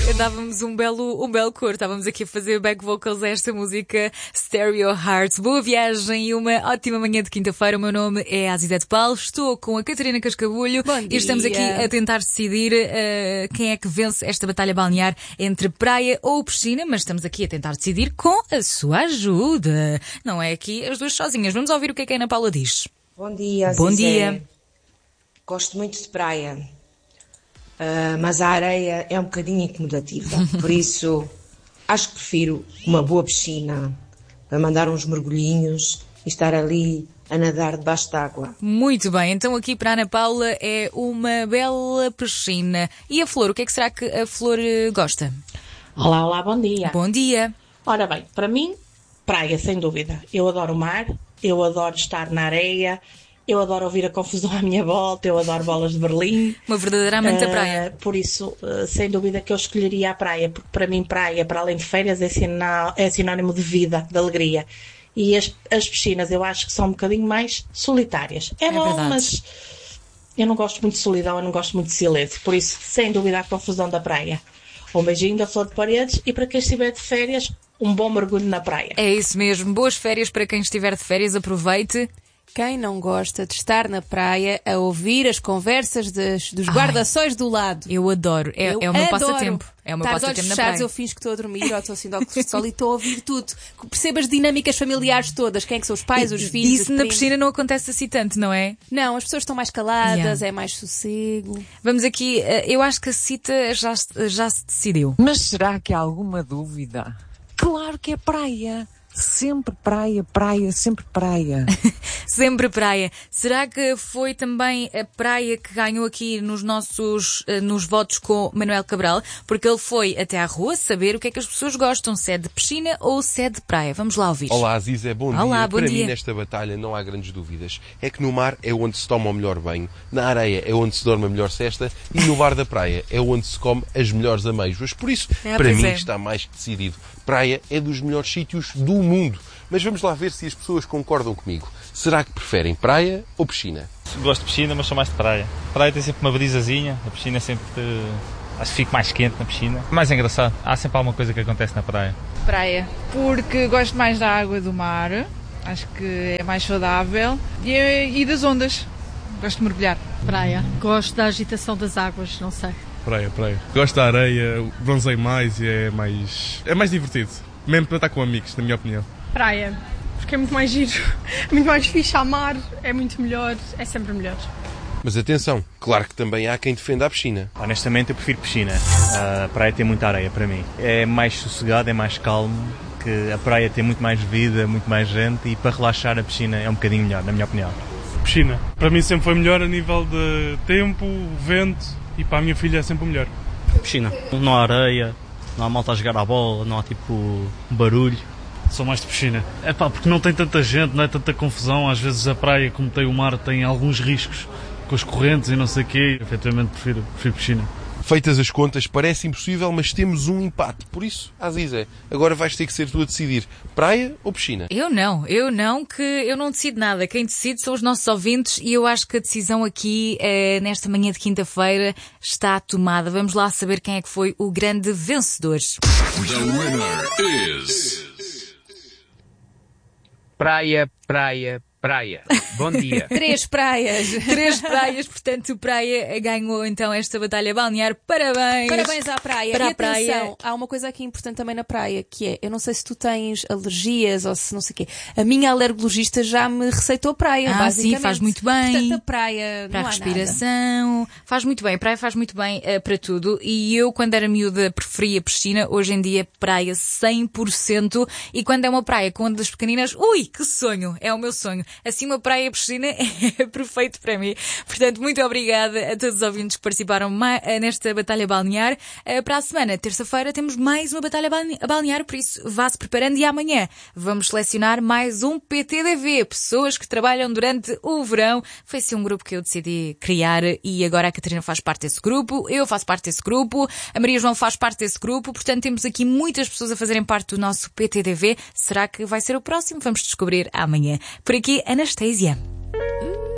dávamos um belo coro. Estávamos aqui a fazer back vocals a esta música Stereo Heart. Boa viagem e uma ótima manhã de quinta-feira. O meu nome é Azizete Paulo. Estou com a Catarina Cascabulho e estamos aqui a tentar decidir quem é que vence esta batalha balnear entre praia ou piscina, mas estamos aqui a tentar decidir com a sua ajuda. Não é aqui as duas sozinhas. Vamos ouvir o que é que a Ana Paula diz. Bom dia, Azizé. Bom dia. Gosto muito de praia. Mas a areia é um bocadinho incomodativa, por isso acho que prefiro uma boa piscina para mandar uns mergulhinhos e estar ali a nadar debaixo d'água. Muito bem, então aqui para a Ana Paula é uma bela piscina. E a Flor, o que é que será que a Flor gosta? Olá, bom dia. Bom dia. Ora bem, para mim, praia, sem dúvida. Eu adoro o mar, eu adoro estar na areia, eu adoro ouvir a confusão à minha volta, eu adoro bolas de Berlim. Uma verdadeira amante da praia. Por isso, sem dúvida que eu escolheria a praia, porque para mim praia, para além de férias, é sinónimo de vida, de alegria. E as piscinas eu acho que são um bocadinho mais solitárias. É bom, verdade. Mas eu não gosto muito de solidão, eu não gosto muito de silêncio. Por isso, sem dúvida, a confusão da praia. Um beijinho da Flor de Paredes e para quem estiver de férias, um bom mergulho na praia. É isso mesmo, boas férias para quem estiver de férias, aproveite. Quem não gosta de estar na praia a ouvir as conversas dos guarda-sóis do lado? Eu adoro, é o meu passatempo. É o meu Estás passatempo olhos na fechados, praia. eu finjo que estou a dormir, ou estou assim de óculos de sol e estou a ouvir tudo. Perceba as dinâmicas familiares todas, quem é que são os pais, os filhos, Isso os na primos. piscina não acontece assim tanto, não é? Não, as pessoas estão mais caladas, Yeah. é mais sossego. Vamos aqui, eu acho que a Cita já se decidiu. Mas será que há alguma dúvida? Claro que é praia. Sempre praia, praia, sempre praia. Sempre praia. Será que foi também a praia que ganhou aqui nos votos com Manuel Cabral? Porque ele foi até à rua saber o que é que as pessoas gostam, se é de piscina ou se é de praia. Vamos lá ouvir. Olá, Aziz, bom dia. Olá, bom Para dia. mim, nesta batalha, não há grandes dúvidas. É que no mar é onde se toma o melhor banho, na areia é onde se dorme a melhor cesta e no bar da praia é onde se come as melhores amêijoas. Por isso, para mim, está mais que decidido. Praia é dos melhores sítios do mundo. Mas vamos lá ver se as pessoas concordam comigo. Será que preferem praia ou piscina? Gosto de piscina, mas sou mais de praia. A praia tem sempre uma brisazinha, a piscina sempre... Acho que fico mais quente na piscina. Mais engraçado, há sempre alguma coisa que acontece na praia. Praia, porque gosto mais da água do mar, acho que é mais saudável, e das ondas, gosto de mergulhar. Praia, gosto da agitação das águas, não sei. Praia. Gosto da areia, bronzeio mais e é mais divertido. Mesmo para estar com amigos, na minha opinião. Praia, porque é muito mais giro, é muito mais fixe ao mar, é muito melhor, é sempre melhor. Mas atenção, claro que também há quem defenda a piscina. Honestamente, eu prefiro piscina. A praia tem muita areia para mim. É mais sossegado, é mais calmo, que a praia tem muito mais vida, muito mais gente e para relaxar a piscina é um bocadinho melhor, na minha opinião. Piscina. Para mim sempre foi melhor a nível de tempo, vento e para a minha filha é sempre o melhor. Piscina. Não há areia, não há malta a jogar à bola, não há tipo barulho. Sou mais de piscina. É pá, porque não tem tanta gente, não é tanta confusão. Às vezes a praia, como tem o mar, tem alguns riscos com as correntes e não sei o quê. Efetivamente prefiro piscina. Feitas as contas, parece impossível, mas temos um empate. Por isso, Aziz, agora vais ter que ser tu a decidir. Praia ou piscina? Eu não, que eu não decido nada. Quem decide são os nossos ouvintes e eu acho que a decisão aqui, nesta manhã de quinta-feira, está tomada. Vamos lá saber quem é que foi o grande vencedor. The winner is... Praia. Bom dia. Três praias, portanto, praia ganhou então esta batalha balnear. Parabéns! Parabéns à praia. Para e a praia. atenção, há uma coisa aqui importante também na praia, que é, eu não sei se tu tens alergias ou se não sei o quê, a minha alergologista já me receitou praia, basicamente. Sim, faz muito bem. Portanto, a praia para não a há respiração, nada. faz muito bem, a praia faz muito bem para tudo. E eu, quando era miúda, preferia piscina, hoje em dia praia 100%. E quando é uma praia com ondas pequeninas, ui, que sonho, é o meu sonho. Assim, uma praia e piscina é perfeito para mim. Portanto, muito obrigada a todos os ouvintes que participaram nesta batalha balnear. Para a semana, terça-feira, temos mais uma batalha balnear, por isso vá-se preparando. E amanhã vamos selecionar mais um PTDV, pessoas que trabalham durante o verão. Foi assim um grupo que eu decidi criar e agora a Catarina faz parte desse grupo, eu faço parte desse grupo, a Maria João faz parte desse grupo. Portanto, temos aqui muitas pessoas a fazerem parte do nosso PTDV. Será que vai ser o próximo? Vamos descobrir amanhã. Por aqui, Anastasia.